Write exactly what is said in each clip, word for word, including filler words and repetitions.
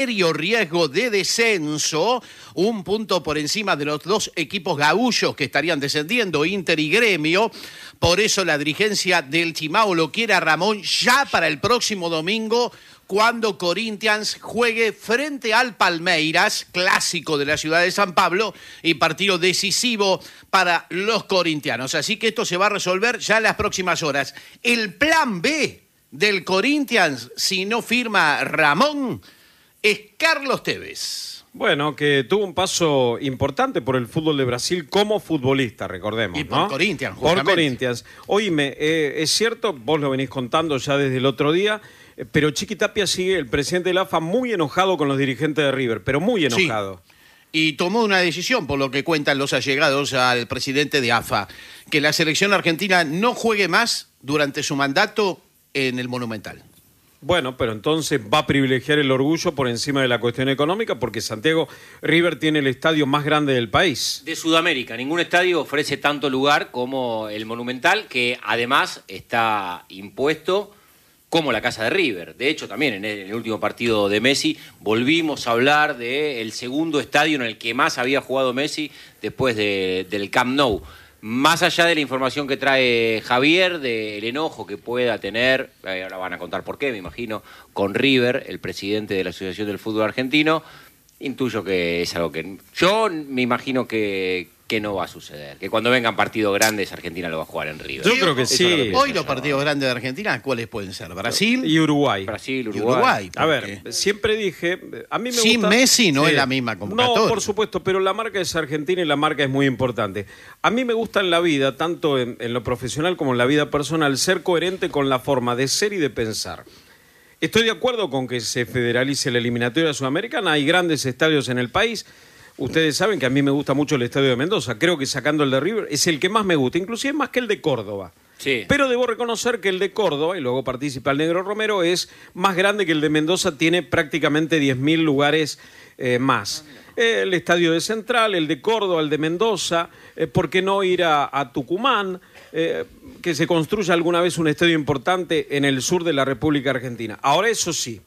serio riesgo de descenso, un punto por encima de los dos equipos gaullos que estarían descendiendo, Inter y Gremio. Por eso la dirigencia del Timao lo quiere a Ramón ya para el próximo domingo, cuando Corinthians juegue frente al Palmeiras, clásico de la ciudad de San Pablo, y partido decisivo para los corintianos. Así que esto se va a resolver ya en las próximas horas. El plan B del Corinthians, si no firma Ramón, es Carlos Tevez. Bueno, que tuvo un paso importante por el fútbol de Brasil como futbolista, recordemos, y por ¿no? Corinthians, justamente. Por Corinthians. Oíme, eh, es cierto, vos lo venís contando ya desde el otro día, eh, pero Chiqui Tapia sigue, el presidente de la A F A, muy enojado con los dirigentes de River, pero muy enojado. Sí. Y tomó una decisión, por lo que cuentan los allegados al presidente de A F A, que la selección argentina no juegue más durante su mandato en el Monumental. Bueno, pero entonces va a privilegiar el orgullo por encima de la cuestión económica, porque Santiago, River tiene el estadio más grande del país. De Sudamérica, ningún estadio ofrece tanto lugar como el Monumental, que además está impuesto como la casa de River. De hecho, también en el, en el último partido de Messi volvimos a hablar del segundo estadio en el que más había jugado Messi después de, del Camp Nou. Más allá de la información que trae Javier, del enojo que pueda tener, ahora van a contar por qué, me imagino, con River, el presidente de la Asociación del Fútbol Argentino, intuyo que es algo que yo me imagino que, que no va a suceder. Que cuando vengan partidos grandes, Argentina lo va a jugar en River. Yo creo que Eso sí. Lo Hoy los partidos grandes de Argentina, ¿cuáles pueden ser? ¿Brasil? Y Uruguay. Brasil, Uruguay. Y Uruguay A ver, siempre dije, a mí me Sin gusta... Messi no sí. es la misma convocatoria. No, por supuesto, pero la marca es argentina y la marca es muy importante. A mí me gusta en la vida, tanto en, en lo profesional como en la vida personal, ser coherente con la forma de ser y de pensar. Estoy de acuerdo con que se federalice la eliminatoria sudamericana, hay grandes estadios en el país. Ustedes saben que a mí me gusta mucho el estadio de Mendoza, creo que sacando el de River es el que más me gusta, inclusive más que el de Córdoba. Sí. Pero debo reconocer que el de Córdoba, y luego participa el Negro Romero, es más grande que el de Mendoza, tiene prácticamente diez mil lugares eh, más. Eh, el estadio de Central, el de Córdoba, el de Mendoza, eh, ¿por qué no ir a, a Tucumán? Eh, que se construya alguna vez un estadio importante en el sur de la República Argentina. Ahora, eso sí,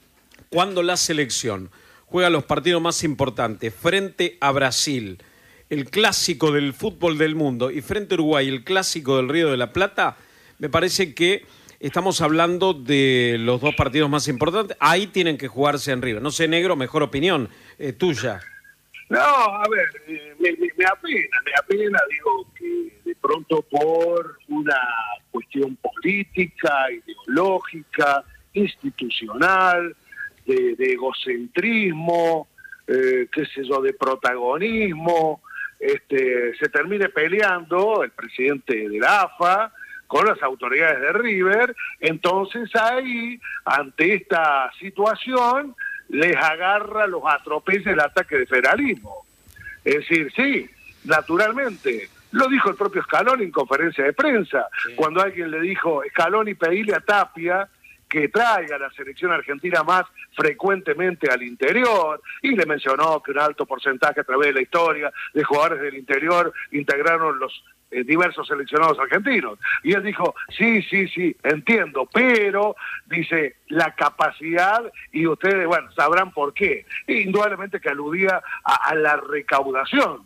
cuando la selección juega los partidos más importantes frente a Brasil, el clásico del fútbol del mundo, y frente a Uruguay, el clásico del Río de la Plata, me parece que estamos hablando de los dos partidos más importantes. Ahí tienen que jugarse en River. No sé, Negro, mejor opinión eh, tuya. No, a ver, eh, me, me, me apena, me apena, digo, que de pronto por una cuestión política, ideológica, institucional, de, de egocentrismo, eh, qué sé yo, de protagonismo, este, se termine peleando el presidente de la A F A con las autoridades de River. Entonces ahí, ante esta situación, les agarra, los atropella el ataque de federalismo. Es decir, sí, naturalmente, lo dijo el propio Scaloni en conferencia de prensa, sí. Cuando alguien le dijo, Scaloni, pedile a Tapia que traiga a la selección argentina más frecuentemente al interior, y le mencionó que un alto porcentaje a través de la historia de jugadores del interior integraron los eh, diversos seleccionados argentinos. Y él dijo, sí, sí, sí, entiendo, pero, dice, la capacidad, y ustedes, bueno, sabrán por qué. E indudablemente que aludía a, a la recaudación.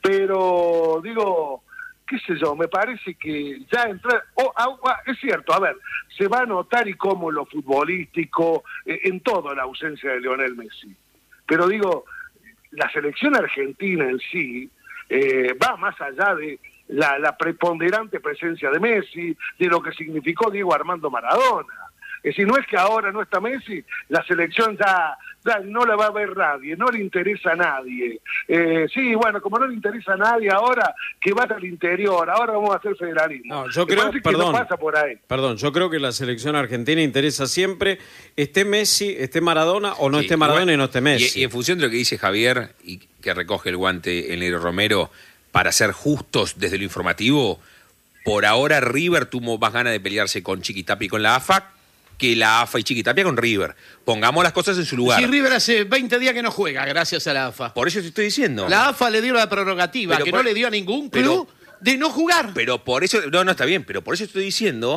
Pero, digo, qué sé yo, me parece que ya entrar... Oh, ah, es cierto, a ver, se va a notar y cómo lo futbolístico, eh, en todo la ausencia de Lionel Messi. Pero digo, la selección argentina en sí eh, va más allá de la, la preponderante presencia de Messi, de lo que significó Diego Armando Maradona. Es decir, no es que ahora no está Messi, la selección ya, ya no la va a ver nadie, no le interesa a nadie. Eh, sí, bueno, como no le interesa a nadie ahora, que vaya al interior, ahora vamos a hacer federalismo. No, yo creo, que perdón, no pasa por ahí. Perdón, yo creo que la selección argentina interesa siempre, esté Messi, esté Maradona, o no sí, esté Maradona igual, y no esté Messi. Y, y en función de lo que dice Javier, y que recoge el guante el Negro Romero, para ser justos desde lo informativo, por ahora River tuvo más ganas de pelearse con Chiqui Tapia y con la A F A que la A F A y Chiqui Tapia con River. Pongamos las cosas en su lugar. Sí, River hace veinte días que no juega, gracias a la A F A. Por eso te estoy diciendo. La A F A le dio la prerrogativa, pero que por, no le dio a ningún club, pero, de no jugar. Pero por eso, no, no está bien, pero por eso estoy diciendo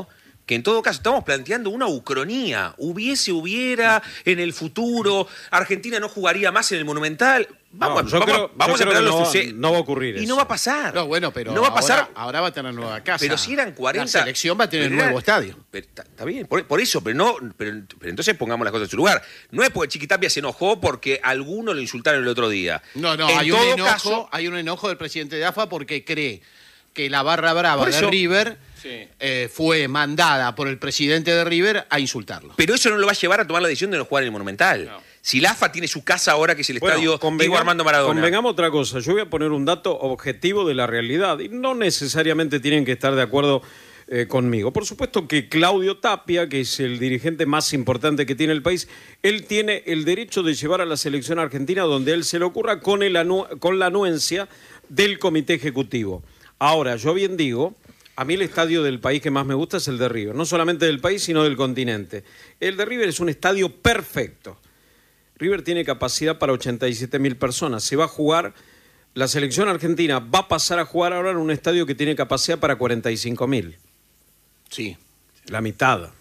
que en todo caso estamos planteando una ucronía. Hubiese, hubiera, en el futuro, Argentina no jugaría más en el Monumental. Vamos, No, yo vamos, creo- vamos yo a creo esperar que los no- sucesos. no va a ocurrir Y eso. no va a pasar. No, bueno, pero no va a pasar. ahora, ahora va a tener nueva casa. Pero si eran cuarenta. La selección va a tener pero nuevo era- estadio. pero Está, está bien, por, por eso, pero no, pero, pero entonces pongamos las cosas en su lugar. No es porque Chiquitapia se enojó porque algunos lo insultaron el otro día. No, no, En hay un todo enojo, caso, hay un enojo del presidente de A F A porque cree que la barra brava Por de eso- River Sí. eh, fue mandada por el presidente de River a insultarlo. pero eso no lo va a llevar a tomar la decisión de no jugar en el Monumental. No. Si la A F A tiene su casa ahora, que es el Bueno, estadio convengam- Diego Armando Maradona. Convengamos otra cosa. Yo voy a poner un dato objetivo de la realidad y no necesariamente tienen que estar de acuerdo eh, conmigo. Por supuesto que Claudio Tapia, que es el dirigente más importante que tiene el país, él tiene el derecho de llevar a la selección argentina donde él se le ocurra con, el anu- con la anuencia del comité ejecutivo. Ahora, yo bien digo, a mí el estadio del país que más me gusta es el de River. No solamente del país, sino del continente. El de River es un estadio perfecto. River tiene capacidad para ochenta y siete mil personas. Se va a jugar, la selección argentina va a pasar a jugar ahora en un estadio que tiene capacidad para cuarenta y cinco mil. Sí. La mitad.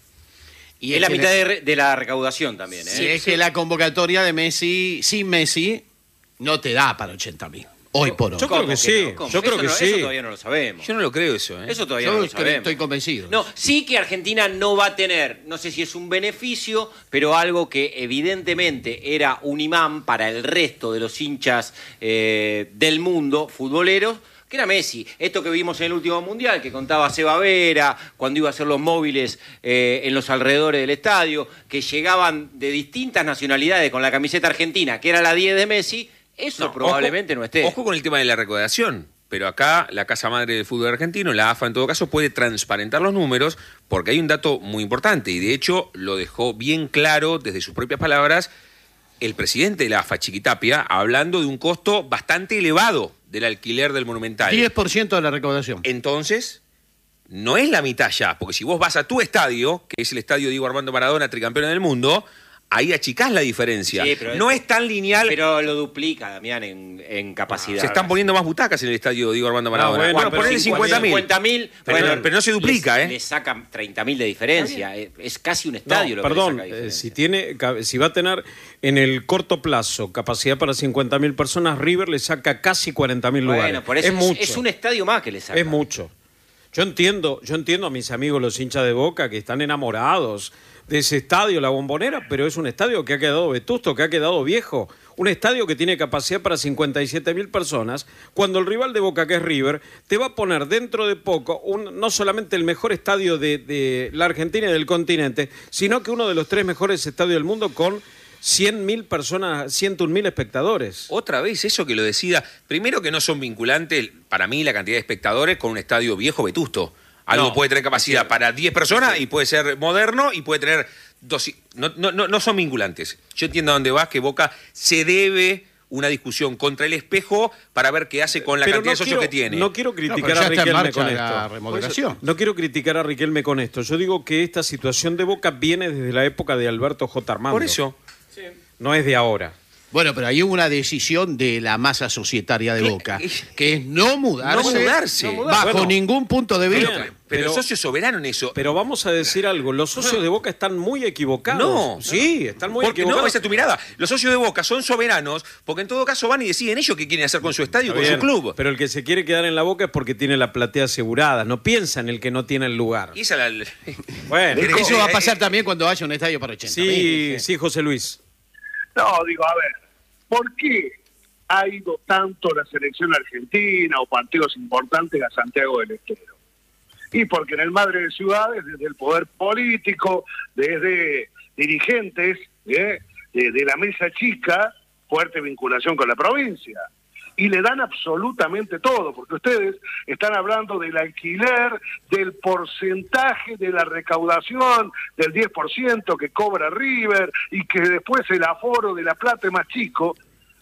Y es la que mitad de, re- de la recaudación también, ¿eh? Sí, es que la convocatoria de Messi, sin Messi, no te da para ochenta mil. Hoy por hoy. Yo creo ¿Cómo que sí, no? ¿Cómo? yo creo Eso que no- sí. Eso todavía no lo sabemos. Yo no lo creo eso. ¿eh? Eso todavía Yo no lo estoy- sabemos. estoy convencido. No, sí que Argentina no va a tener, no sé si es un beneficio, pero algo que evidentemente era un imán para el resto de los hinchas eh, del mundo futboleros, que era Messi. Esto que vimos en el último Mundial, que contaba Seba Vera, cuando iba a hacer los móviles eh, en los alrededores del estadio, que llegaban de distintas nacionalidades con la camiseta argentina, que era la diez de Messi, eso No, probablemente ojo, no esté. Ojo con el tema de la recaudación. Pero acá la Casa Madre del Fútbol Argentino, la A F A en todo caso, puede transparentar los números porque hay un dato muy importante y de hecho lo dejó bien claro desde sus propias palabras el presidente de la A F A, Chiquitapia, hablando de un costo bastante elevado del alquiler del Monumental. diez por ciento de la recaudación. Entonces, no es la mitad ya, porque si vos vas a tu estadio, que es el estadio Diego Armando Maradona, tricampeón del mundo, ahí achicás la diferencia. Sí, pero no es- es tan lineal. Pero lo duplica, Damián, en, en capacidad. Se están poniendo más butacas en el estadio Diego Armando Maradona. bueno, bueno, pero ponele cincuenta mil. cincuenta mil, Pero- pero no se duplica, le, ¿eh? Le sacan treinta mil de diferencia. Es, es casi un No, estadio lo perdón, que le saca eh, diferencia. si, tiene, ca- si va a tener en el corto plazo capacidad para cincuenta mil personas, River le saca casi cuarenta mil lugares. Bueno, por eso es, es, mucho. es un estadio más que le saca. Es mucho. Yo entiendo, yo entiendo a mis amigos los hinchas de Boca que están enamorados de ese estadio, la Bombonera, pero es un estadio que ha quedado vetusto, que ha quedado viejo. Un estadio que tiene capacidad para cincuenta y siete mil personas, cuando el rival de Boca, que es River, te va a poner dentro de poco un, no solamente el mejor estadio de, de la Argentina y del continente, sino que uno de los tres mejores estadios del mundo con cien mil personas, ciento un mil espectadores. Otra vez, eso que lo decida. Primero que no son vinculantes, para mí, la cantidad de espectadores con un estadio viejo vetusto. Algo No, puede tener capacidad es cierto. para diez personas y puede ser moderno y puede tener dos. No, no, no, no son vinculantes. Yo entiendo a dónde vas, que Boca se debe una discusión contra el espejo para ver qué hace con la Pero cantidad no de socios quiero- que tiene. No quiero No, criticar pero ya a está en Riquelme marcha con la esto. remodelación. No quiero criticar a Riquelme con esto. Yo digo que esta situación de Boca viene desde la época de Alberto J. Armando. Por eso. No es de ahora. Bueno, pero hay una decisión de la masa societaria de ¿Qué? Boca, que es no mudarse, No mudarse. No mudarse. bajo Bueno, ningún punto de vista. bien. Pero, Pero- el socio soberano en eso. Pero vamos a decir algo. Los socios de Boca están muy equivocados. No. Sí, están muy Porque equivocados. no, esa es tu mirada. Los socios de Boca son soberanos porque en todo caso van y deciden ellos qué quieren hacer con su estadio y Está con bien, su club. Pero el que se quiere quedar en la Boca es porque tiene la platea asegurada. No piensa en el que no tiene el lugar. Y esa la- Bueno, Pero- Eso va a eh, pasar eh, también cuando haya un estadio para ochenta. sí, sí, José Luis. No, digo, a ver, ¿por qué ha ido tanto la selección argentina o partidos importantes a Santiago del Estero? Y porque en el Madre de Ciudades, desde el poder político, desde dirigentes ¿eh? de, de la mesa chica, fuerte vinculación con la provincia. Y le dan absolutamente todo, porque ustedes están hablando del alquiler, del porcentaje de la recaudación, del diez por ciento que cobra River, y que después el aforo de La Plata es más chico.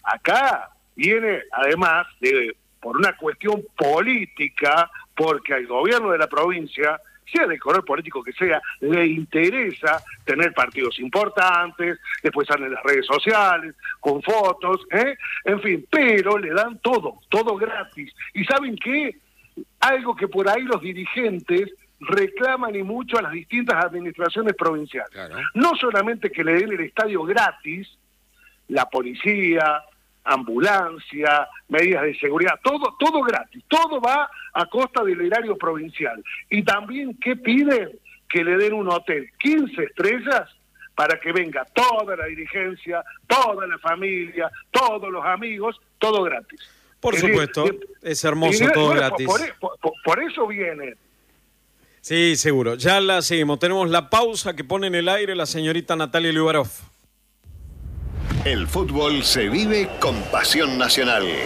Acá viene, además, de, por una cuestión política, porque al gobierno de la provincia, sea de color político que sea, le interesa tener partidos importantes, después salen las redes sociales, con fotos, ¿eh? En fin, pero le dan todo, todo gratis. ¿Y saben qué? Algo que por ahí los dirigentes reclaman y mucho a las distintas administraciones provinciales. Claro. No solamente que le den el estadio gratis, la policía, ambulancia, medidas de seguridad, todo, todo gratis, todo va a costa del erario provincial. Y también, ¿qué piden? Que le den un hotel quince estrellas para que venga toda la dirigencia, toda la familia, todos los amigos, todo gratis. Por Es supuesto, decir, es hermoso y, todo bueno, gratis. Por, por, por eso viene. Sí, seguro. Ya la seguimos. Tenemos la pausa que pone en el aire la señorita Natalia Liubarov. El fútbol se vive con pasión nacional.